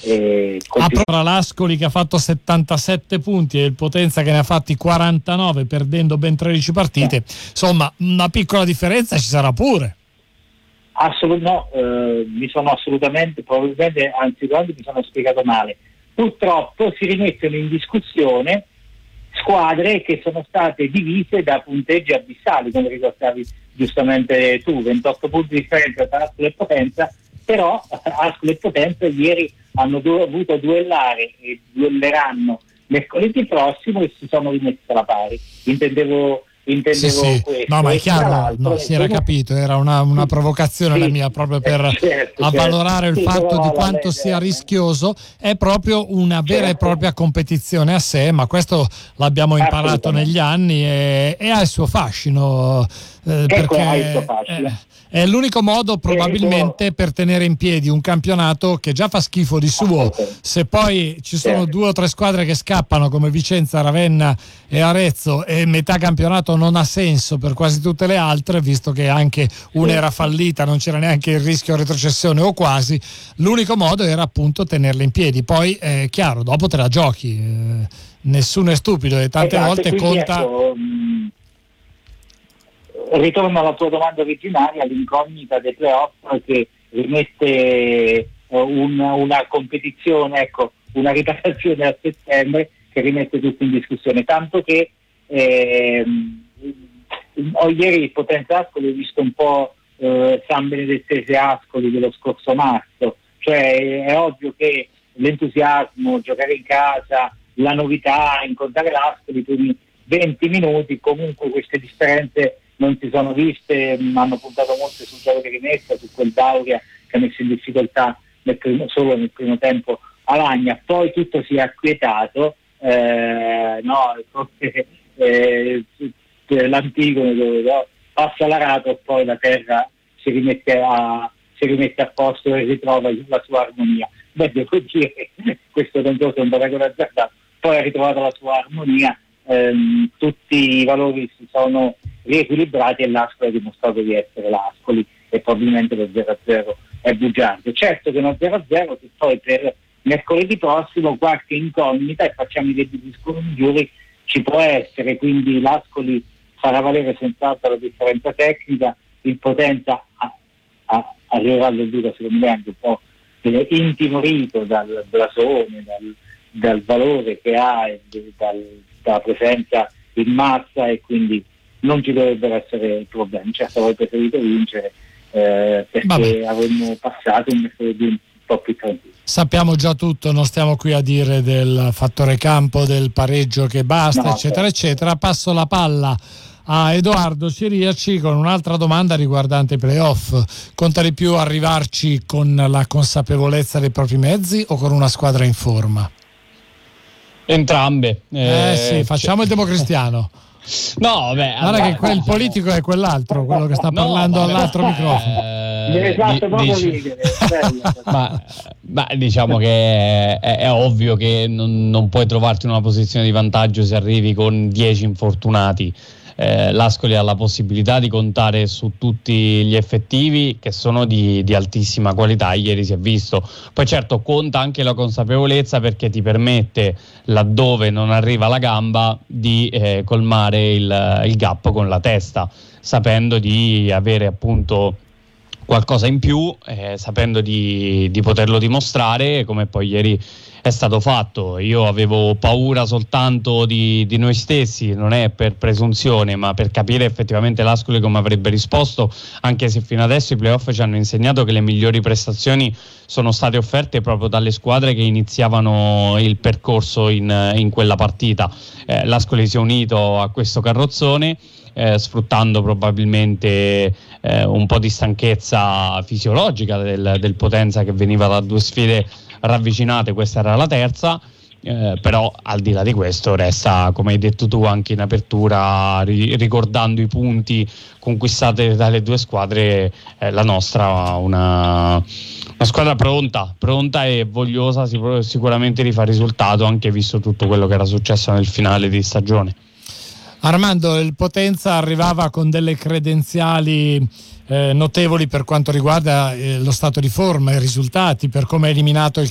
Tra l'Ascoli che ha fatto 77 punti e il Potenza che ne ha fatti 49 perdendo ben 13 partite, insomma una piccola differenza ci sarà pure. Mi sono assolutamente, probabilmente, anzi quando mi sono spiegato male, purtroppo si rimettono in discussione squadre che sono state divise da punteggi abissali, come ricordavi giustamente tu, 28 punti di differenza tra Ascoli e Potenza, però Ascoli e Potenza ieri hanno dovuto duellare e duelleranno mercoledì prossimo e si sono rimessi alla pari. Intendevo sì. questo. No, ma è chiaro, si era capito, era una provocazione la mia, proprio per avvalorare il fatto di quanto sia rischioso. È proprio una vera e propria competizione a sé, ma questo l'abbiamo imparato negli anni e ha il suo fascino, perché è l'unico modo probabilmente per tenere in piedi un campionato che già fa schifo di suo. Se poi ci sono 2 o 3 squadre che scappano come Vicenza, Ravenna e Arezzo e metà campionato non ha senso per quasi tutte le altre, visto che anche una era fallita, non c'era neanche il rischio retrocessione o quasi, l'unico modo era appunto tenerle in piedi. Poi è chiaro, dopo te la giochi, nessuno è stupido e tante volte conta. Ritorno alla tua domanda originaria, l'incognita dei playoff che rimette una competizione, una riparazione a settembre che rimette tutto in discussione, tanto che ieri Potenza Ascoli ho visto un po' San Benedettese Ascoli dello scorso marzo, cioè è ovvio che l'entusiasmo, giocare in casa, la novità, incontrare l'Ascoli i primi 20 minuti, comunque queste differenze non si sono viste, hanno puntato molto sul gioco di rimessa, su quel Dauria che ha messo in difficoltà solo nel primo tempo Alagna. Poi tutto si è acquietato, l'Antigone dove passa l'arato e poi la terra si rimette a posto e ritrova la sua armonia. Devo dire, questo non so se è un paragone azzardato, poi ha ritrovato la sua armonia, tutti i valori si sono riequilibrati e l'Ascoli ha dimostrato di essere l'Ascoli e probabilmente lo 0-0 è bugiardo. Certo che uno 0-0 che poi per mercoledì prossimo qualche incognita, e facciamo i debiti scongiuri, ci può essere, quindi l'Ascoli farà valere senz'altro la differenza tecnica, il Potenza arriverà al duro secondo me anche un po' intimorito dal blasone, dal valore che ha e dalla presenza in massa, e quindi non ci dovrebbero essere problemi. Certo, avrei preferito vincere perché avremmo passato un mercoledì un po' più tranquillo. Sappiamo già tutto, non stiamo qui a dire del fattore campo, del pareggio che basta, eccetera eccetera. Passo la palla a Edoardo Ciriaci con un'altra domanda riguardante i playoff. Conta di più arrivarci con la consapevolezza dei propri mezzi o con una squadra in forma? Entrambe. Facciamo il democristiano. No, beh, guarda che quel politico è quell'altro, quello che sta parlando all'altro microfono. Ma diciamo che è ovvio che non puoi trovarti in una posizione di vantaggio se arrivi con 10 infortunati. L'Ascoli ha la possibilità di contare su tutti gli effettivi che sono di altissima qualità, ieri si è visto. Poi certo conta anche la consapevolezza, perché ti permette, laddove non arriva la gamba, di colmare il gap con la testa, sapendo di avere appunto qualcosa in più, sapendo di poterlo dimostrare, come poi ieri è stato fatto. Io avevo paura soltanto di noi stessi, non è per presunzione, ma per capire effettivamente l'Ascoli come avrebbe risposto, anche se fino adesso i playoff ci hanno insegnato che le migliori prestazioni sono state offerte proprio dalle squadre che iniziavano il percorso in quella partita. L'Ascoli si è unito a questo carrozzone, sfruttando probabilmente un po' di stanchezza fisiologica del Potenza, che veniva da 2 sfide ravvicinate, questa era la terza, però al di là di questo resta, come hai detto tu anche in apertura, ricordando i punti conquistati dalle 2 squadre, la nostra una squadra pronta e vogliosa sicuramente di fare risultato, anche visto tutto quello che era successo nel finale di stagione. Armando, il Potenza arrivava con delle credenziali notevoli per quanto riguarda lo stato di forma, i risultati, per come ha eliminato il